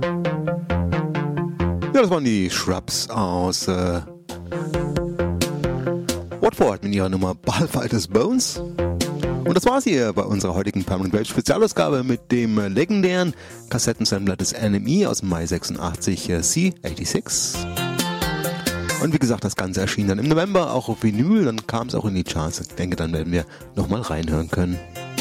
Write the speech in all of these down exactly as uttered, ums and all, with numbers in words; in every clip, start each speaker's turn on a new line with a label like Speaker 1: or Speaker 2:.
Speaker 1: Ja, das waren die Shrubs aus äh, Watford mit ihrer Nummer Ballfighters Bones. Und das war's hier bei unserer heutigen Permanent Wave Spezialausgabe mit dem legendären Kassettensammler des N M E aus dem Mai sechsundachtzig, äh, C sechsundachtzig. Und wie gesagt, das Ganze erschien dann im November auch auf Vinyl, dann kam es auch in die Charts. Ich denke, dann werden wir nochmal reinhören können.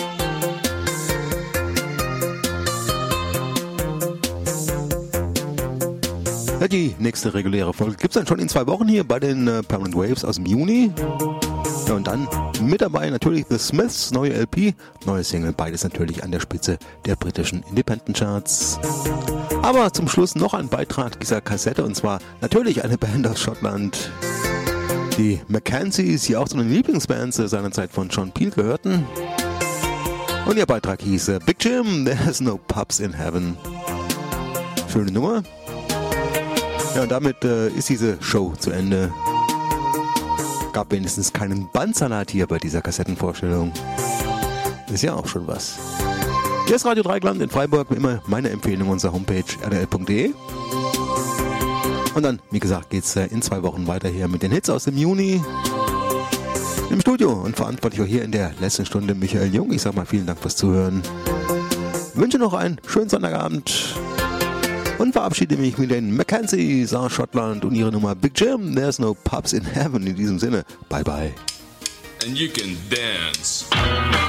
Speaker 1: Ja, die nächste reguläre Folge gibt es dann schon in zwei Wochen hier bei den äh, Permanent Waves aus dem Juni. Ja, und dann mit dabei natürlich The Smiths, neue L P, neue Single, beides natürlich an der Spitze der britischen Independent Charts. Aber zum Schluss noch ein Beitrag dieser Kassette, und zwar natürlich eine Band aus Schottland. Die Mackenzies, die auch zu den Lieblingsbands seinerzeit von John Peel gehörten. Und ihr Beitrag hieß äh, Big Jim, There's No Pubs in Heaven. Schöne Nummer. Ja, und damit äh, ist diese Show zu Ende. Gab wenigstens keinen Bandsalat hier bei dieser Kassettenvorstellung. Ist ja auch schon was. Hier ist Radio Dreieckland in Freiburg, wie immer meine Empfehlung unserer Homepage r d l punkt d e. Und dann, wie gesagt, geht's äh, in zwei Wochen weiter hier mit den Hits aus dem Juni. Im Studio und verantwortlich auch hier in der letzten Stunde Michael Jung. Ich sag mal vielen Dank fürs Zuhören. Wünsche noch einen schönen Sonntagabend. Und verabschiede mich mit den Mackenzies aus Schottland und ihre Nummer Big Jim, There's No Pubs in Heaven. In diesem Sinne, bye bye.
Speaker 2: And you can dance.